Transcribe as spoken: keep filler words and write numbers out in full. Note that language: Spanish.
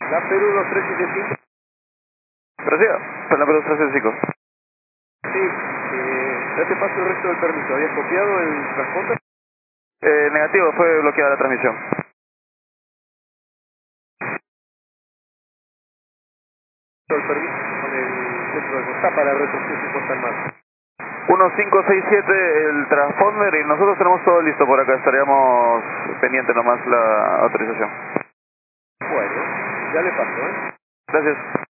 La Perú dos tres siete cinco. Gracias, la Perú tres siete cinco. Sí, eh, ya te paso el resto del permiso. ¿Habías copiado el transponder? Eh, negativo, fue bloqueada la transmisión. El permiso con el centro de contacto para retroceder y postal más. uno cinco seis siete el transponder y nosotros tenemos todo listo por acá, estaríamos pendientes nomás la autorización. Bueno, ya le paso, ¿eh? Gracias.